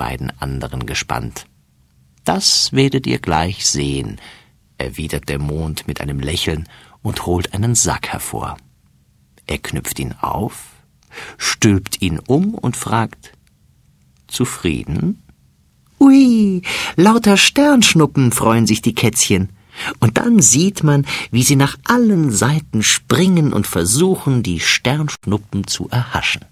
beiden anderen gespannt. »Das werdet ihr gleich sehen«, erwidert der Mond mit einem Lächeln und holt einen Sack hervor. Er knüpft ihn auf, stülpt ihn um und fragt: »Zufrieden?« »Ui, lauter Sternschnuppen«, freuen sich die Kätzchen. Und dann sieht man, wie sie nach allen Seiten springen und versuchen, die Sternschnuppen zu erhaschen.